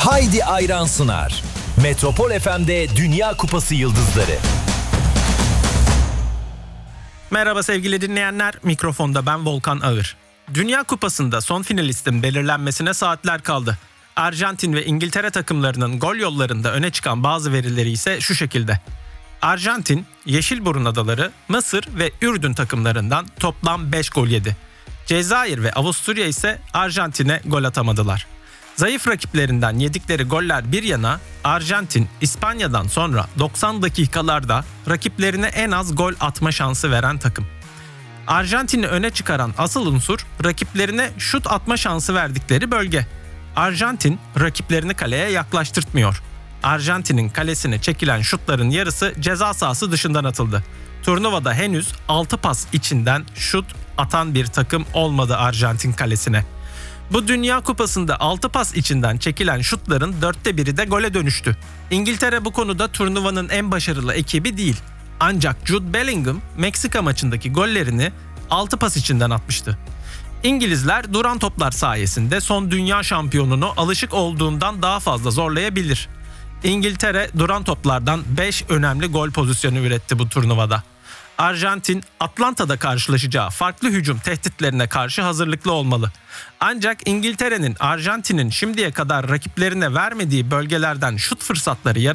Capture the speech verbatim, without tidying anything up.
Haydi Ayran sunar. Metropol F M'de Dünya Kupası Yıldızları. Merhaba sevgili dinleyenler, mikrofonda ben Volkan Ağır. Dünya Kupası'nda son finalistin belirlenmesine saatler kaldı. Arjantin ve İngiltere takımlarının gol yollarında öne çıkan bazı verileri ise şu şekilde. Arjantin, Yeşilburun Adaları, Mısır ve Ürdün takımlarından toplam beş gol yedi. Cezayir ve Avusturya ise Arjantin'e gol atamadılar. Zayıf rakiplerinden yedikleri goller bir yana, Arjantin, İspanya'dan sonra doksan dakikalarda rakiplerine en az gol atma şansı veren takım. Arjantin'i öne çıkaran asıl unsur rakiplerine şut atma şansı verdikleri bölge. Arjantin rakiplerini kaleye yaklaştırtmıyor. Arjantin'in kalesine çekilen şutların yarısı ceza sahası dışından atıldı. Turnuvada henüz altı pas içinden şut atan bir takım olmadı Arjantin kalesine. Bu Dünya Kupası'nda altı pas içinden çekilen şutların dörtte biri de gole dönüştü. İngiltere bu konuda turnuvanın en başarılı ekibi değil. Ancak Jude Bellingham Meksika maçındaki gollerini altı pas içinden atmıştı. İngilizler duran toplar sayesinde son dünya şampiyonunu alışık olduğundan daha fazla zorlayabilir. İngiltere duran toplardan beş önemli gol pozisyonu üretti bu turnuvada. Arjantin, Atlanta'da karşılaşacağı farklı hücum tehditlerine karşı hazırlıklı olmalı. Ancak İngiltere'nin Arjantin'in şimdiye kadar rakiplerine vermediği bölgelerden şut fırsatları